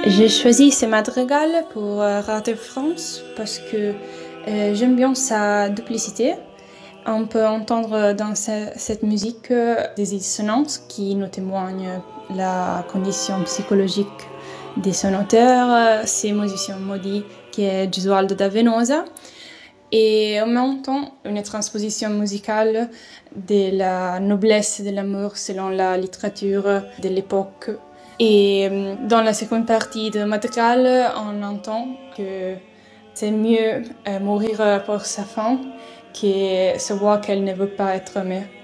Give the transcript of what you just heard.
J'ai choisi ce madrigal pour Radio France parce que j'aime bien sa duplicité. On peut entendre dans cette musique des dissonances qui nous témoignent la condition psychologique de son auteur, ces musiciens maudits qui est Gesualdo da Venosa, et en même temps une transposition musicale de la noblesse de l'amour selon la littérature de l'époque. Et dans la seconde partie de Madrigal, on entend que c'est mieux mourir pour sa femme que savoir qu'elle ne veut pas être aimée.